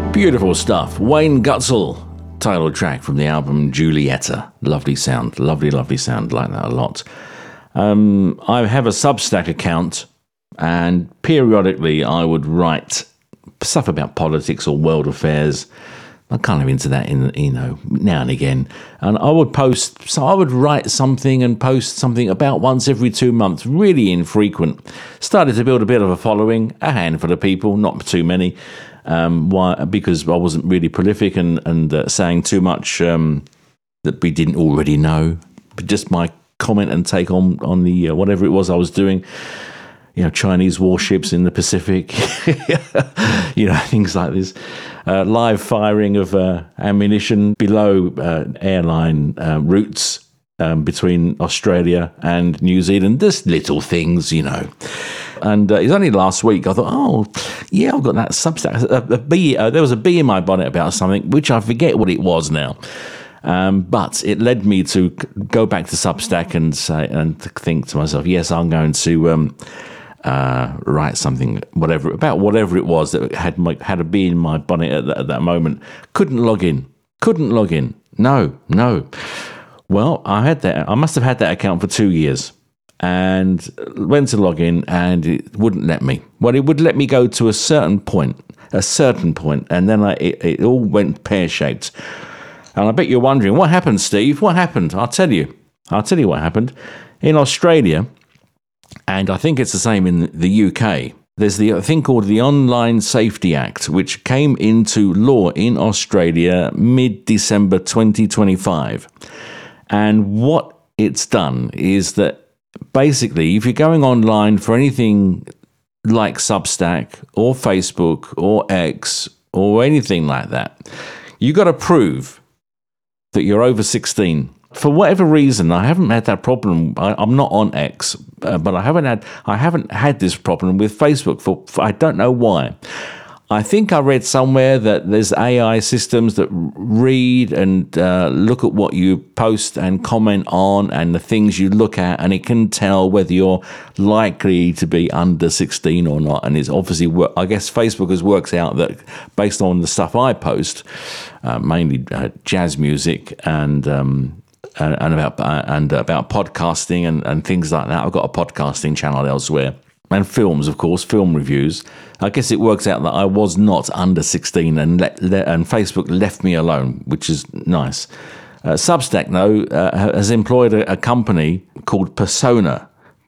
Beautiful stuff. Wayne Gutzel, title track from the album Julieta. Lovely sound, lovely sound. Like that a lot. I have a Substack account, and periodically I would write stuff about politics or world affairs. I'm kind of into that, now and again. And I would write something and post something about once every 2 months, really infrequent. Started to build a bit of a following, a handful of people, not too many. Why? Because I wasn't really prolific and saying too much that we didn't already know. But just my comment and take on the whatever it was I was doing. Chinese warships in the Pacific, things like this. Live firing of ammunition below airline routes between Australia and New Zealand. Just little things, And it's only last week I thought, I've got that Substack. There was a bee in my bonnet about something, which I forget what it was now. But it led me to go back to Substack and think to myself, yes, I'm going to write something, whatever it was that had a bee in my bonnet at that moment. Couldn't log in. No. Well, I must have had that account for 2 years. And went to log in, and it wouldn't let me. Well, it would let me go to a certain point, and then it all went pear-shaped. And I bet you're wondering, what happened, Steve? What happened? I'll tell you what happened. In Australia, and I think it's the same in the UK, there's a thing called the Online Safety Act, which came into law in Australia mid-December 2025. And what it's done is that basically, if you're going online for anything like Substack or Facebook or X or anything like that, you got to prove that you're over 16. For whatever reason, I haven't had that problem. I'm not on X, but I haven't had this problem with Facebook for I don't know why. I think I read somewhere that there's AI systems that read and look at what you post and comment on and the things you look at, and it can tell whether you're likely to be under 16 or not. And it's obviously, I guess Facebook has worked out that based on the stuff I post, mainly jazz music and about podcasting and things like that. I've got a podcasting channel elsewhere. And films, of course, film reviews. I guess it works out that I was not under 16 and Facebook left me alone, which is nice. Substack, though, has employed a company called Persona,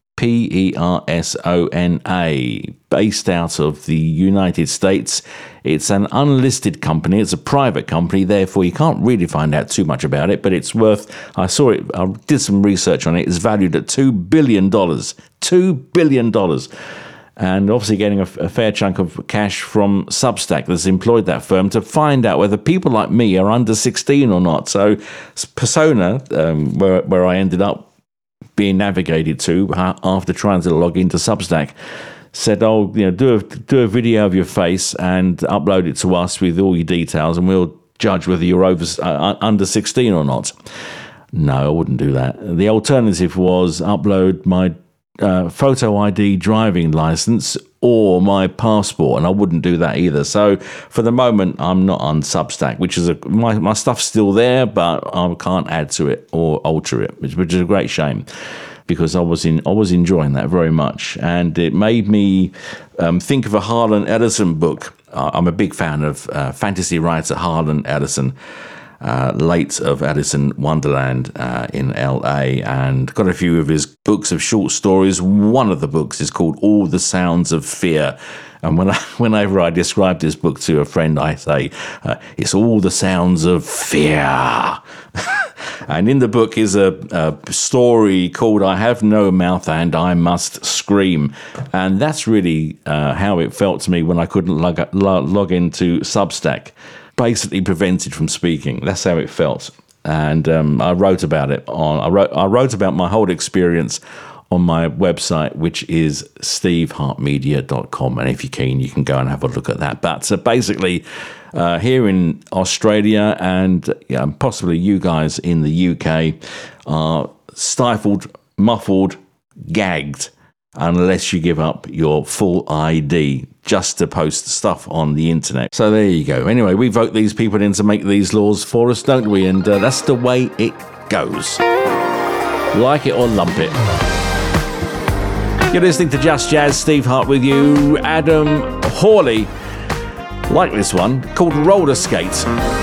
Persona, based out of the United States. It's an unlisted company. It's a private company, therefore you can't really find out too much about it, but it's worth, I did some research on it. It's valued at $2 billion. $2 billion. And obviously getting a fair chunk of cash from Substack that's employed that firm to find out whether people like me are under 16 or not. So Persona, where I ended up being navigated to after trying to log into Substack, said, do a video of your face and upload it to us with all your details, and we'll judge whether you're under 16 or not. No, I wouldn't do that. The alternative was upload my photo ID driving license or my passport, and I wouldn't do that either. So for the moment, I'm not on Substack, which is my stuff's still there, but I can't add to it or alter it, which is a great shame, because I was enjoying that very much, and it made me think of a Harlan Ellison book. I'm a big fan of fantasy writer Harlan Ellison, late of Alice in Wonderland in LA, and got a few of his books of short stories. One of the books is called All the Sounds of Fear. And whenever I describe this book to a friend, I say, it's all the sounds of fear. And in the book is a story called I Have No Mouth and I Must Scream. And that's really how it felt to me when I couldn't log into Substack. Basically prevented from speaking. That's how it felt. And I wrote about it I wrote about my whole experience on my website, which is stevehartmedia.com. And if you're keen, you can go and have a look at that. But basically, here in Australia and possibly you guys in the UK are stifled, muffled, gagged, unless you give up your full ID just to post stuff on the internet. So there you go. Anyway, we vote these people in to make these laws for us, don't we? And that's the way it goes. Like it or lump it. You're listening to Just Jazz. Steve Hart with you. Adam Hawley. Like this one, called Roller Skate.